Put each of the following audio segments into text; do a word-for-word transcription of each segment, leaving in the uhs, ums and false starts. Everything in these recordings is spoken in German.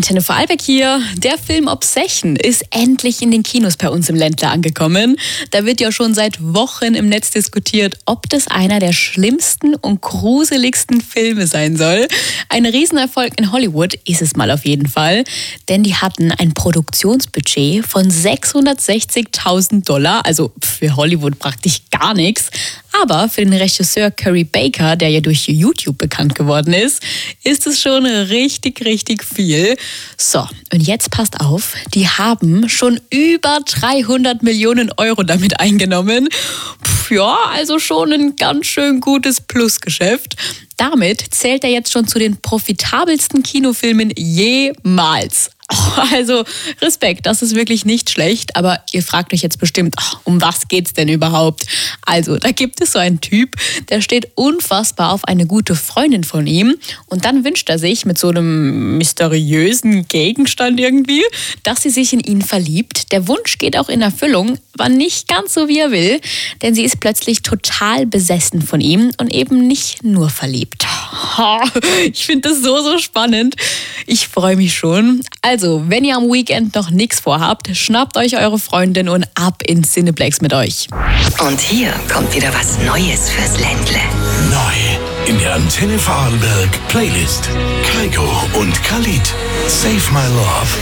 Antenne Vorarlberg hier. Der Film Obsession ist endlich in den Kinos bei uns im Ländler angekommen. Da wird ja schon seit Wochen im Netz diskutiert, ob das einer der schlimmsten und gruseligsten Filme sein soll. Ein Riesenerfolg in Hollywood ist es mal auf jeden Fall, denn die hatten ein Produktionsbudget von sechshundertsechzigtausend Dollar, also für Hollywood praktisch gar nichts. Aber für den Regisseur Curry Baker, der ja durch YouTube bekannt geworden ist, ist es schon richtig, richtig viel. So, und jetzt passt auf, die haben schon über dreihundert Millionen Euro damit eingenommen. Puh, ja, also schon ein ganz schön gutes Plusgeschäft. Damit zählt er jetzt schon zu den profitabelsten Kinofilmen jemals. Also Respekt, das ist wirklich nicht schlecht, aber ihr fragt euch jetzt bestimmt, ach, um was geht's denn überhaupt? Also, da gibt es so einen Typ, der steht unfassbar auf eine gute Freundin von ihm und dann wünscht er sich mit so einem mysteriösen Gegenstand irgendwie, dass sie sich in ihn verliebt. Der Wunsch geht auch in Erfüllung, aber nicht ganz so wie er will, denn sie ist plötzlich total besessen von ihm und eben nicht nur verliebt. Ich finde das so, so spannend. Ich freue mich schon. Also, wenn ihr am Weekend noch nichts vorhabt, schnappt euch eure Freundin und ab ins Cineplex mit euch. Und hier kommt wieder was Neues fürs Ländle. Neu in der Antenne Vorarlberg Playlist. Kygo und Khalid. Save My Love.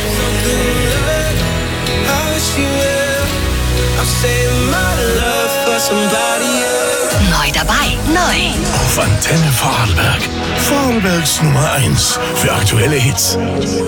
Neu dabei, neu. Auf Antenne Vorarlberg. Vorarlbergs Nummer eins für aktuelle Hits.